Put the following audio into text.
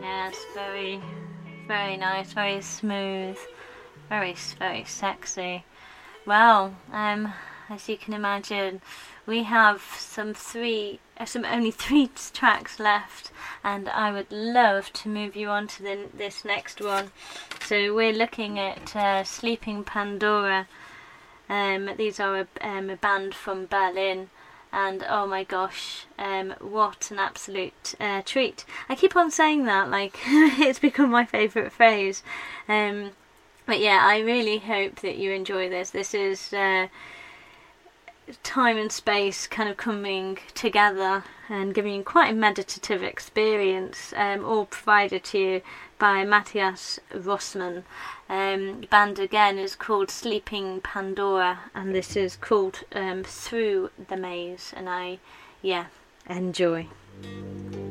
Yes, very, very nice, very smooth, very, very sexy. Well, as you can imagine, we have some only three tracks left, and I would love to move you on to this next one. So we're looking at Sleeping Pandora. These are a band from Berlin, and oh my gosh, what an absolute treat. I keep on saying that like it's become my favourite phrase. But yeah, I really hope that you enjoy this. This is time and space kind of coming together and giving you quite a meditative experience, all provided to you by Matthias Rossmann. The band again is called Sleeping Pandora, and this is called Through the Maze, and enjoy.